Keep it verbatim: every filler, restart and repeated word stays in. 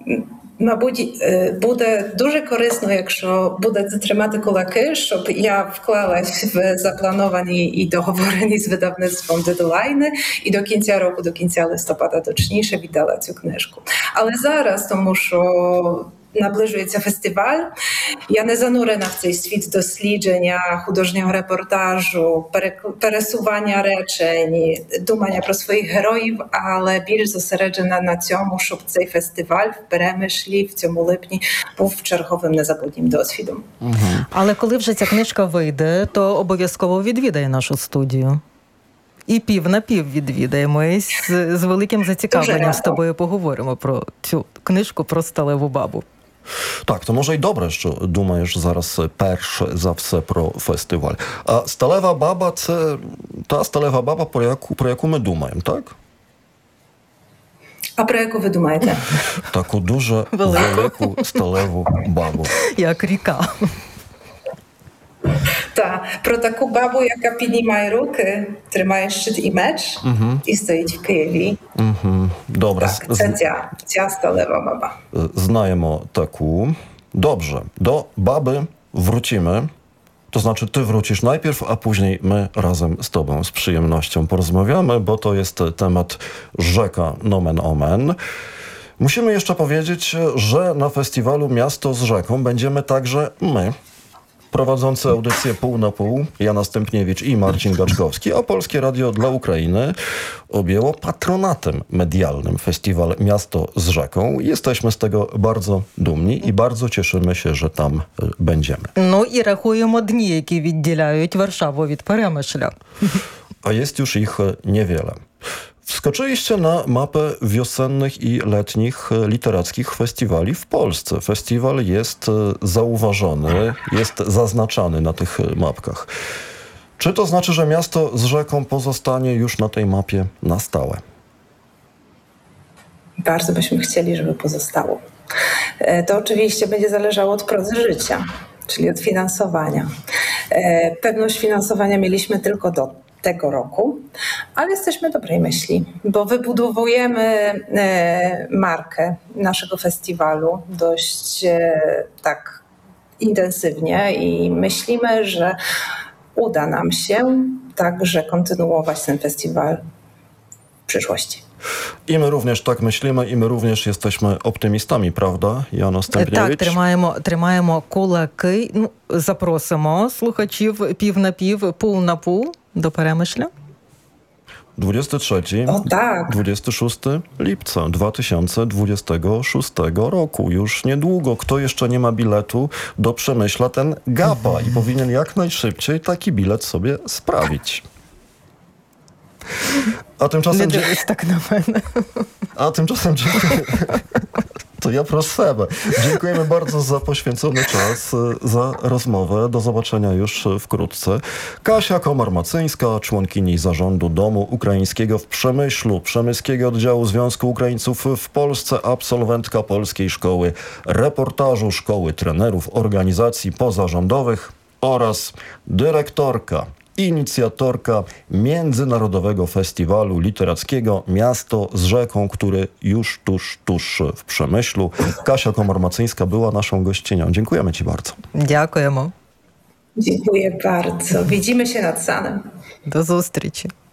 Мабуть, буде дуже корисно, якщо буде затримати кулаки, щоб я вклалась в заплановані і договорені з видавництвом дедлайни, і до кінця року, до кінця листопада точніше віддала цю книжку. Але зараз, тому що наближується фестиваль, я не занурена в цей світ дослідження, художнього репортажу, пересування речень, думання про своїх героїв, але більш зосереджена на цьому, щоб цей фестиваль в Перемишлі в цьому липні був черговим незабутнім досвідом. Угу. Але коли вже ця книжка вийде, то обов'язково відвідає нашу студію. І пів на пів відвідаємо, і з, з великим зацікавленням з тобою поговоримо про цю книжку про сталеву бабу. Так, то може й добре, що думаєш зараз перш за все про фестиваль. А сталева баба – це та сталева баба, про яку, про яку ми думаємо, так? А про яку ви думаєте? Таку дуже велику, велику сталеву бабу. Як ріка. Так, про таку бабу, яка піднімає руки, тримає щит і меч, угу. і стоїть в Києві. Угу. Добре. Так, це ця, ця сталева баба. Знаємо таку. Dobrze, do baby wrócimy. To znaczy ty wrócisz najpierw, a później my razem z tobą z przyjemnością porozmawiamy, bo to jest temat rzeka nomen omen. Musimy jeszcze powiedzieć, że na festiwalu Miasto z rzeką będziemy także my, prowadzący audycję Pół na Pół, Jana Stępniewicz i Marcin Gaczkowski, a Polskie Radio dla Ukrainy objęło patronatem medialnym festiwal Miasto z rzeką. Jesteśmy z tego bardzo dumni i bardzo cieszymy się, że tam będziemy. No i rachujemy dni, jakie відділяють Warszawę від Перемишля. A jest już ich niewiele. Wskoczyliście na mapę wiosennych i letnich literackich festiwali w Polsce. Festiwal jest zauważony, jest zaznaczany na tych mapkach. Czy to znaczy, że Miasto z rzeką pozostanie już na tej mapie na stałe? Bardzo byśmy chcieli, żeby pozostało. To oczywiście będzie zależało od prozy życia, czyli od finansowania. Pewność finansowania mieliśmy tylko do tego roku, ale jesteśmy dobrej myśli, bo wybudowujemy markę naszego festiwalu dość tak intensywnie i myślimy, że uda nam się także kontynuować ten festiwal w przyszłości. I my również tak myślimy, i my również jesteśmy optymistami, правда, Jano Stępniewicz? Так, тримаємо, тримаємо кулаки. Ну, запросимо слухачів пів на пів, пул на пул do Перемишля. dwudziestego trzeciego o, tak. dwudziestego szóstego lipca dwa tysiące dwudziestego szóstego roku. Już niedługo. Kto jeszcze nie ma biletu do Przemyśla, ten gapa i powinien jak najszybciej taki bilet sobie sprawić. A tymczasem... Nie jest tak na мене. A tymczasem... To ja pro sebe. Dziękujemy bardzo za poświęcony czas, za rozmowę. Do zobaczenia już wkrótce. Kasia Komar-Macyńska, członkini zarządu Domu Ukraińskiego w Przemyślu, Przemyskiego Oddziału Związku Ukraińców w Polsce, absolwentka Polskiej Szkoły Reportażu, Szkoły Trenerów Organizacji Pozarządowych oraz dyrektorka, inicjatorka Międzynarodowego Festiwalu Literackiego Miasto z rzeką, który już tuż, tuż w Przemyślu. Kasia Komar-Macyńska była naszą gościnią. Dziękujemy ci bardzo. Дякуємо. Dziękuję bardzo. Widzimy się nad Sanem. До зустрічі.